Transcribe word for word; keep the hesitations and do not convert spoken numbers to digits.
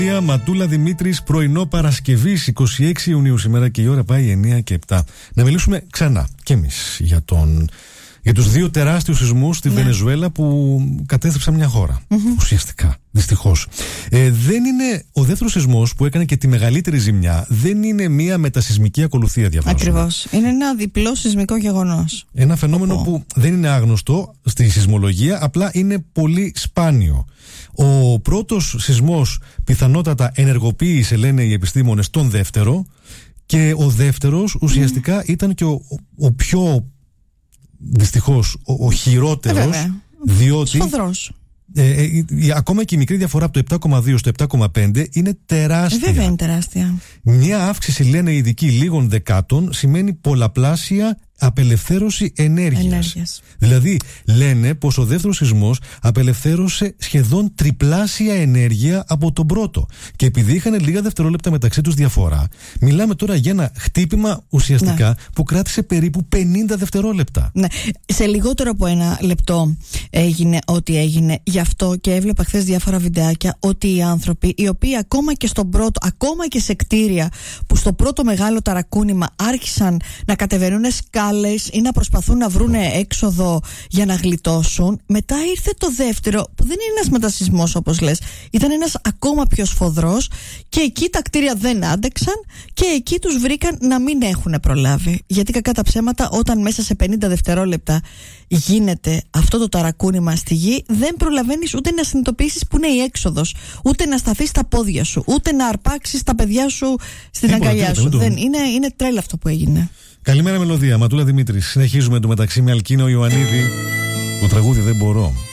Ματούλα Δημήτρης, πρωινό Παρασκευής είκοσι έξι Ιουνίου σήμερα και η ώρα πάει εννιά και επτά. Να μιλήσουμε ξανά κι εμείς για, τον, για τους δύο τεράστιους σεισμούς στη ναι. Βενεζουέλα που κατέστρεψαν μια χώρα. Mm-hmm. Ουσιαστικά, δυστυχώς. Ε, δεν είναι ο δεύτερος σεισμός που έκανε και τη μεγαλύτερη ζημιά, δεν είναι μια μετασεισμική ακολουθία, διαβάζω. Ακριβώς. Είναι ένα διπλό σεισμικό γεγονός. Ένα φαινόμενο Οπό. που δεν είναι άγνωστο στη σεισμολογία, απλά είναι πολύ σπάνιο. Ο πρώτος σεισμός πιθανότατα ενεργοποίησε, λένε οι επιστήμονες, τον δεύτερο, και ο δεύτερος ουσιαστικά mm. ήταν και ο, ο πιο, δυστυχώς, ο, ο χειρότερος, ε, διότι σφοδρός. Ε, ε, ε, ε, ακόμα και η μικρή διαφορά από το επτά κόμμα δύο στο επτά κόμμα πέντε είναι τεράστια. Βέβαια είναι τεράστια. Μια αύξηση, λένε οι ειδικοί, λίγων δεκάτων σημαίνει πολλαπλάσια απελευθέρωση ενέργειας. ενέργειας. Δηλαδή, λένε πως ο δεύτερος σεισμός απελευθέρωσε σχεδόν τριπλάσια ενέργεια από τον πρώτο. Και επειδή είχαν λίγα δευτερόλεπτα μεταξύ τους διαφορά, μιλάμε τώρα για ένα χτύπημα ουσιαστικά ναι. που κράτησε περίπου πενήντα δευτερόλεπτα. Ναι. Σε λιγότερο από ένα λεπτό έγινε ό,τι έγινε. Γι' αυτό και έβλεπα χθες διάφορα βιντεάκια ότι οι άνθρωποι, οι οποίοι ακόμα και στον πρώτο, ακόμα και σε κτίρια που στο πρώτο μεγάλο ταρακούνημα άρχισαν να κατεβαίνουν σκάλες ή να προσπαθούν να βρουν έξοδο για να γλιτώσουν, μετά ήρθε το δεύτερο που δεν είναι ένας μετασεισμός όπως λες, ήταν ένας ακόμα πιο σφοδρός, και εκεί τα κτίρια δεν άντεξαν και εκεί τους βρήκαν να μην έχουν προλάβει. Γιατί κακά τα ψέματα, όταν μέσα σε πενήντα δευτερόλεπτα γίνεται αυτό το ταρακούνημα στη γη, δεν προλαβαίνεις ούτε να συνειδητοποιήσεις που είναι η έξοδος, ούτε να σταθείς στα πόδια σου, ούτε να αρπάξεις τα παιδιά σου στην Τίποτα, αγκαλιά σου. Δεν, είναι, είναι τρέλα αυτό που έγινε. Καλημέρα, Μελωδία. Ματούλα Δημήτρης. Συνεχίζουμε το μεταξύ με Αλκίνο Ιωαννίδη. Το τραγούδι Δεν μπορώ.